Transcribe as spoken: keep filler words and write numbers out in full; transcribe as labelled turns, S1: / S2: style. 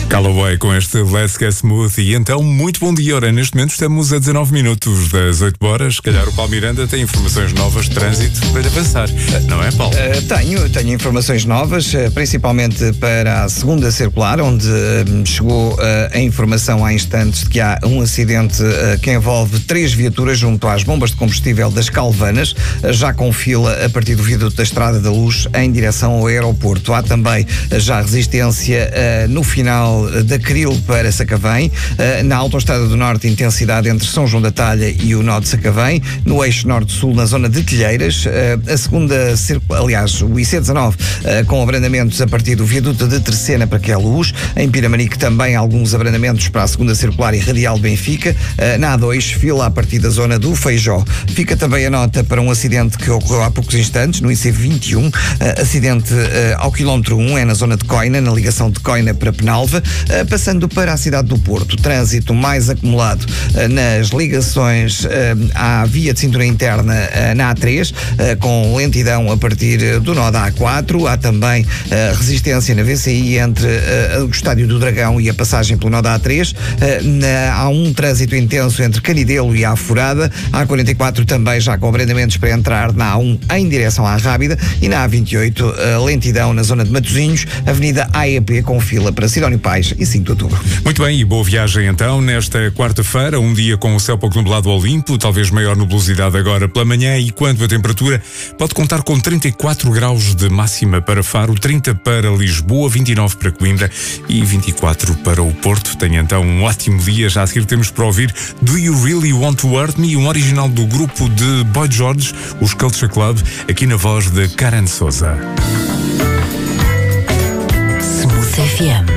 S1: Callaway com este Let's Get Smooth. E então, muito bom dia. Ora, neste momento estamos a dezanove minutos das oito horas. Se calhar o Paulo Miranda tem informações novas de trânsito para avançar. Não é, Paulo?
S2: Uh, tenho, tenho informações novas, uh, principalmente para a segunda circular, onde uh, chegou uh, a informação há instantes de que há um acidente uh, que envolve três viaturas junto às bombas de combustível das Calvanas, uh, já com fila a partir do viaduto da Estrada da Luz em direção ao aeroporto. Há também uh, já resistência uh, no final da Cril para Sacavém, na Autoestrada do Norte, intensidade entre São João da Talha e o nó de Sacavém, no eixo norte-sul, na zona de Telheiras, a segunda circular, aliás, o I C dezanove, com abrandamentos a partir do viaduto de Terceira para que é Luz, em Piramanique também alguns abrandamentos para a segunda circular e radial de Benfica, na A dois, fila a partir da zona do Feijó. Fica também a nota para um acidente que ocorreu há poucos instantes, no I C vinte e um, acidente ao quilómetro um, é na zona de Coina, na ligação de Coina para Penalva. Uh, passando para a cidade do Porto, trânsito mais acumulado uh, nas ligações uh, à via de cintura interna uh, na A três, uh, com lentidão a partir do nó da A quatro. Há também uh, resistência na V C I entre uh, o Estádio do Dragão e a passagem pelo nó da A três. Uh, na, há um trânsito intenso entre Canidelo e a Furada. A A quarenta e quatro também já com abrandamentos para entrar na A um em direção à Rábida, e na A vinte e oito uh, lentidão na zona de Matosinhos, Avenida A E P com fila para Sidónio Pais e cinco de outubro.
S1: Muito bem, e boa viagem então nesta quarta-feira, um dia com o céu pouco nublado ao limpo, talvez maior nubosidade agora pela manhã, e quanto a temperatura, pode contar com trinta e quatro graus de máxima para Faro, trinta para Lisboa, vinte e nove para Coimbra e vinte e quatro para o Porto. Tenha então um ótimo dia. Já a seguir temos para ouvir Do You Really Want to Hurt Me, um original do grupo de Boy George, os Culture Club, aqui na voz de Karen Souza.
S3: Smooth F M.